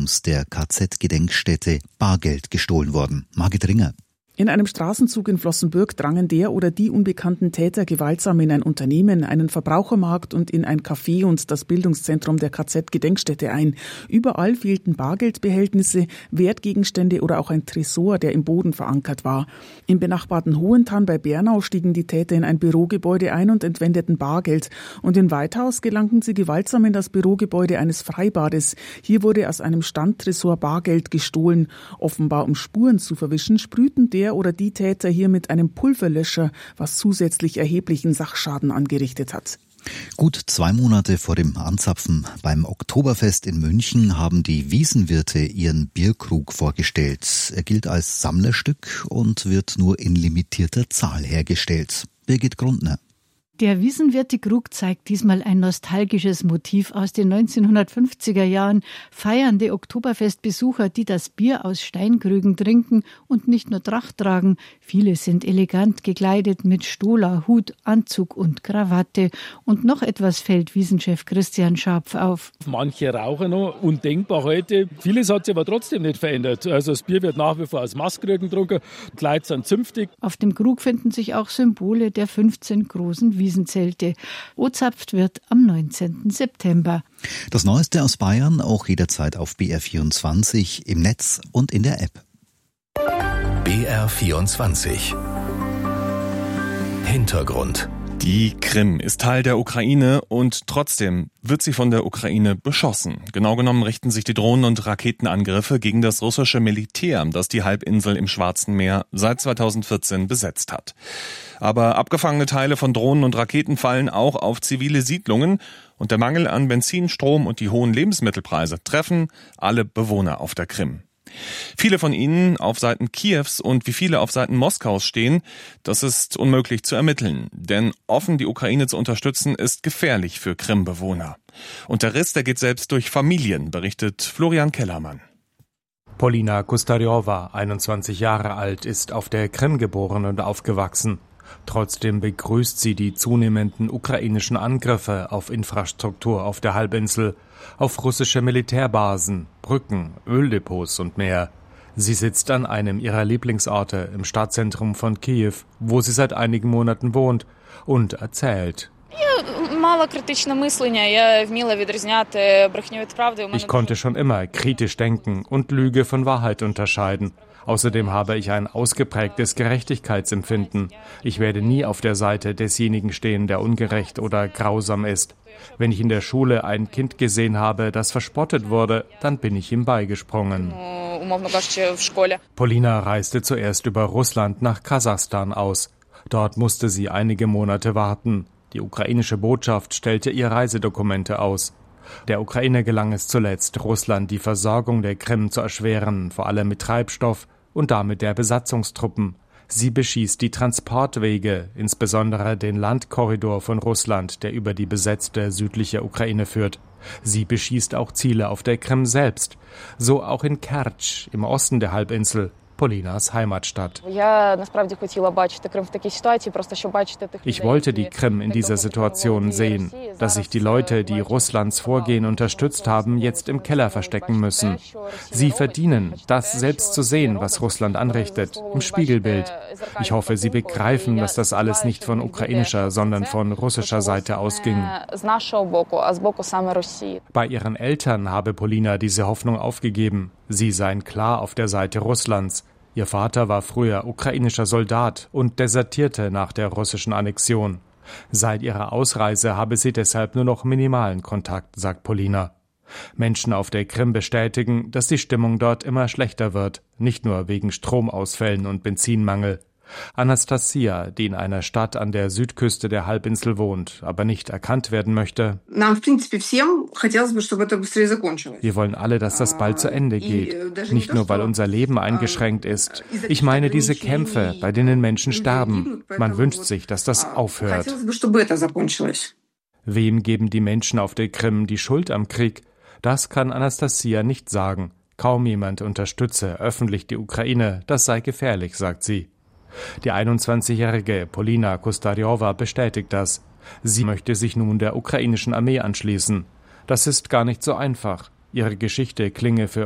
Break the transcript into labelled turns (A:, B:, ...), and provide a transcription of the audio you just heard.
A: Zentrums der KZ-Gedenkstätte Bargeld gestohlen worden. Margit Ringer.
B: In einem Straßenzug in Flossenbürg drangen der oder die unbekannten Täter gewaltsam in ein Unternehmen, einen Verbrauchermarkt und in ein Café und das Bildungszentrum der KZ-Gedenkstätte ein. Überall fehlten Bargeldbehältnisse, Wertgegenstände oder auch ein Tresor, der im Boden verankert war. Im benachbarten Hohentann bei Bernau stiegen die Täter in ein Bürogebäude ein und entwendeten Bargeld. Und in Weithaus gelangten sie gewaltsam in das Bürogebäude eines Freibades. Hier wurde aus einem Standtresor Bargeld gestohlen. Offenbar um Spuren zu verwischen, sprühten der oder die Täter hier mit einem Pulverlöscher, was zusätzlich erheblichen Sachschaden angerichtet hat.
A: Gut 2 Monate vor dem Anzapfen beim Oktoberfest in München haben die Wiesenwirte ihren Bierkrug vorgestellt. Er gilt als Sammlerstück und wird nur in limitierter Zahl hergestellt. Birgit Grundner.
C: Der Wiesenwirte-Krug zeigt diesmal ein nostalgisches Motiv aus den 1950er Jahren. Feiernde Oktoberfestbesucher, die das Bier aus Steinkrügen trinken und nicht nur Tracht tragen. Viele sind elegant gekleidet mit Stola, Hut, Anzug und Krawatte. Und noch etwas fällt Wiesenchef Christian Scharpf auf.
D: Manche rauchen noch, undenkbar heute. Vieles hat sich aber trotzdem nicht verändert. Also das Bier wird nach wie vor aus Maßkrügen getrunken, die Leute sind zünftig.
C: Auf dem Krug finden sich auch Symbole der 15 großen Wiesenzelte. Ozapft wird am 19. September.
A: Das Neueste aus Bayern auch jederzeit auf BR24 im Netz und in der App.
E: BR24 Hintergrund.
F: Die Krim ist Teil der Ukraine und trotzdem wird sie von der Ukraine beschossen. Genau genommen richten sich die Drohnen- und Raketenangriffe gegen das russische Militär, das die Halbinsel im Schwarzen Meer seit 2014 besetzt hat. Aber abgefangene Teile von Drohnen und Raketen fallen auch auf zivile Siedlungen und der Mangel an Benzin, Strom und die hohen Lebensmittelpreise treffen alle Bewohner auf der Krim. Viele von ihnen auf Seiten Kiews und wie viele auf Seiten Moskaus stehen, das ist unmöglich zu ermitteln. Denn offen die Ukraine zu unterstützen, ist gefährlich für Krim-Bewohner. Und der Riss, der geht selbst durch Familien, berichtet Florian Kellermann.
G: Polina Kustarjowa, 21 Jahre alt, ist auf der Krim geboren und aufgewachsen. Trotzdem begrüßt sie die zunehmenden ukrainischen Angriffe auf Infrastruktur auf der Halbinsel, auf russische Militärbasen, Brücken, Öldepots und mehr. Sie sitzt an einem ihrer Lieblingsorte im Stadtzentrum von Kiew, wo sie seit einigen Monaten wohnt, und erzählt. Ich konnte schon immer kritisch denken und Lüge von Wahrheit unterscheiden. Außerdem habe ich ein ausgeprägtes Gerechtigkeitsempfinden. Ich werde nie auf der Seite desjenigen stehen, der ungerecht oder grausam ist. Wenn ich in der Schule ein Kind gesehen habe, das verspottet wurde, dann bin ich ihm beigesprungen. Polina reiste zuerst über Russland nach Kasachstan aus. Dort musste sie einige Monate warten. Die ukrainische Botschaft stellte ihr Reisedokumente aus. Der Ukraine gelang es zuletzt, Russland die Versorgung der Krim zu erschweren, vor allem mit Treibstoff und damit der Besatzungstruppen. Sie beschießt die Transportwege, insbesondere den Landkorridor von Russland, der über die besetzte südliche Ukraine führt. Sie beschießt auch Ziele auf der Krim selbst, so auch in Kertsch im Osten der Halbinsel, Polinas Heimatstadt. Ich wollte die Krim in dieser Situation sehen, dass sich die Leute, die Russlands Vorgehen unterstützt haben, jetzt im Keller verstecken müssen. Sie verdienen, das selbst zu sehen, was Russland anrichtet, im Spiegelbild. Ich hoffe, sie begreifen, dass das alles nicht von ukrainischer, sondern von russischer Seite ausging. Bei ihren Eltern habe Polina diese Hoffnung aufgegeben. Sie seien klar auf der Seite Russlands. Ihr Vater war früher ukrainischer Soldat und desertierte nach der russischen Annexion. Seit ihrer Ausreise habe sie deshalb nur noch minimalen Kontakt, sagt Polina. Menschen auf der Krim bestätigen, dass die Stimmung dort immer schlechter wird, nicht nur wegen Stromausfällen und Benzinmangel. Anastasia, die in einer Stadt an der Südküste der Halbinsel wohnt, aber nicht erkannt werden möchte. Wir wollen alle, dass das bald zu Ende geht. Nicht nur, weil unser Leben eingeschränkt ist. Ich meine diese Kämpfe, bei denen Menschen sterben. Man wünscht sich, dass das aufhört. Wem geben die Menschen auf der Krim die Schuld am Krieg? Das kann Anastasia nicht sagen. Kaum jemand unterstütze öffentlich die Ukraine. Das sei gefährlich, sagt sie. Die 21-jährige Polina Kustarjowa bestätigt das. Sie möchte sich nun der ukrainischen Armee anschließen. Das ist gar nicht so einfach. Ihre Geschichte klinge für